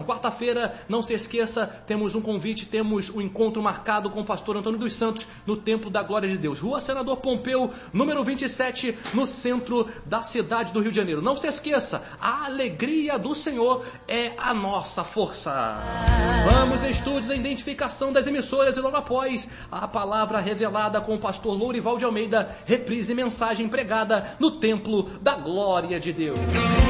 quarta-feira, não se esqueça, temos um convite, temos um encontro marcado com o pastor Antônio dos Santos no Templo da Glória de Deus, Rua Senador Pompeu, número 27, no centro da cidade do Rio de Janeiro. Não se esqueça, a alegria do Senhor é a nossa força. Vamos, estudos, a identificação das emissoras e logo após a palavra revelada com o pastor Lourival de Almeida, reprise mensagem pregada no Templo da Glória de Deus.